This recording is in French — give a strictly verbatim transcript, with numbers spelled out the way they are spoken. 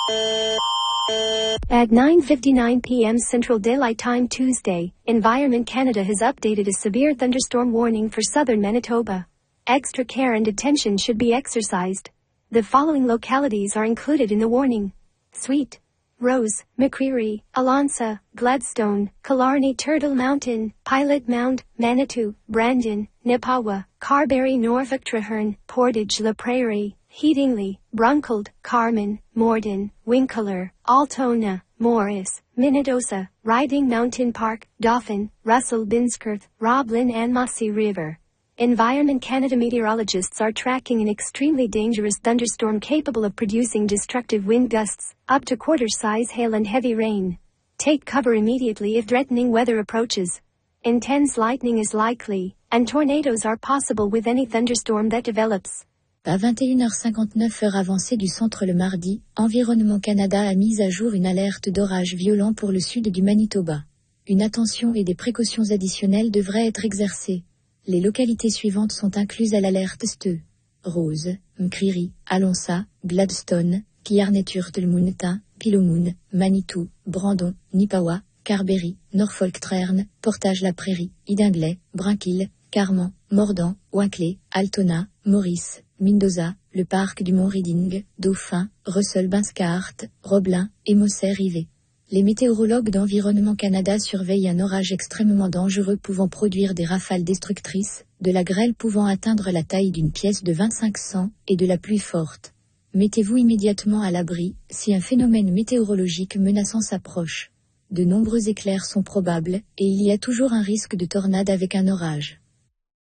At nine fifty-nine p m Central Daylight Time Tuesday, Environment Canada has updated a severe thunderstorm warning for southern Manitoba. Extra care and attention should be exercised. The following localities are included in the warning: Sweet, Rose, McCreary, Alonsa, Gladstone, Killarney, Turtle Mountain, Pilot Mound, Manitou, Brandon, Nepawa, Carberry, Norfolk, Treherne, Portage La Prairie, Headingley, Bruncold, Carman, Morden, Winkler, Altona, Morris, Minnedosa, Riding Mountain Park, Dauphin, Russell Binsworth, Roblin and Mossy River. Environment Canada meteorologists are tracking an extremely dangerous thunderstorm capable of producing destructive wind gusts, up to quarter-size hail and heavy rain. Take cover immediately if threatening weather approaches. Intense lightning is likely, and tornadoes are possible with any thunderstorm that develops. À vingt et une heures cinquante-neuf heure avancée du centre le mardi, Environnement Canada a mis à jour une alerte d'orage violent pour le sud du Manitoba. Une attention et des précautions additionnelles devraient être exercées. Les localités suivantes sont incluses à l'alerte S T E. Rose, McCreary, Alonsa, Gladstone, Killarney, Turtle Mountain, Pilomoon, Manitou, Brandon, Nepawa, Carberry, Norfolk, Treherne, Portage la Prairie, Headingley, Brunkill, Carman, Morden, Winkler, Altona, Morris, Mendoza, le parc du Mont Reading, Dauphin, Russell Binsworth, Roblin et Mossy River. Les météorologues d'Environnement Canada surveillent un orage extrêmement dangereux pouvant produire des rafales destructrices, de la grêle pouvant atteindre la taille d'une pièce de vingt-cinq cents et de la pluie forte. Mettez-vous immédiatement à l'abri si un phénomène météorologique menaçant s'approche. De nombreux éclairs sont probables et il y a toujours un risque de tornade avec un orage.